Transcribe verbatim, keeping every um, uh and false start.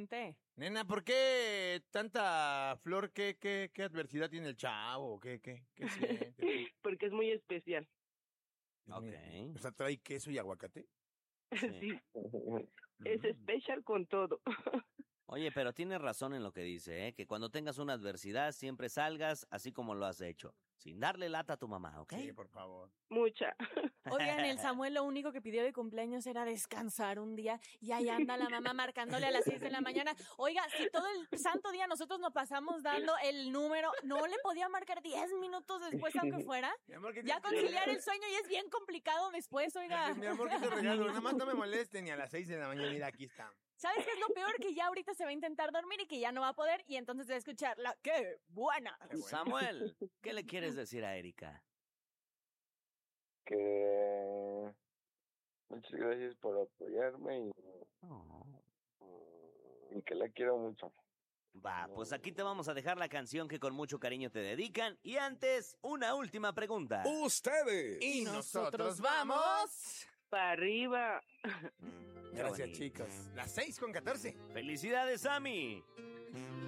pregunté. Nena, ¿por qué tanta flor? ¿Qué, qué, qué adversidad tiene el chavo? ¿Qué, qué, qué siente? Porque es muy especial. Dios mío. Ok. O sea, ¿trae queso y aguacate? Sí. Sí, es Mm. especial con todo. Oye, pero tienes razón en lo que dice, ¿eh? Que cuando tengas una adversidad siempre salgas así como lo has hecho, sin darle lata a tu mamá, ¿ok? Sí, por favor. Mucha. Oigan, el Samuel lo único que pidió de cumpleaños era descansar un día y ahí anda la mamá marcándole a las seis de la mañana. Oiga, si todo el santo día nosotros nos pasamos dando el número, ¿no le podía marcar diez minutos después aunque fuera? Mi amor, ¿qué te Ya conciliar el sueño y es bien complicado después, oiga. Mi amor, ¿qué te regalo? Nada más no me molesten ni a las seis de la mañana. Mira, aquí está. ¿Sabes qué es lo peor? Que ya ahorita se va a intentar dormir y que ya no va a poder y entonces va a escuchar la ¡qué buena! Qué bueno. Samuel, ¿qué le quieres decir a Erika? Que muchas gracias por apoyarme y, Oh. y que la quiero mucho. Va, pues aquí te vamos a dejar la canción que con mucho cariño te dedican. Y antes, una última pregunta. Ustedes. Y nosotros vamos. Para arriba. Mm, qué Gracias, bonito. chicos. Las seis con catorce. ¡Felicidades, Sammy!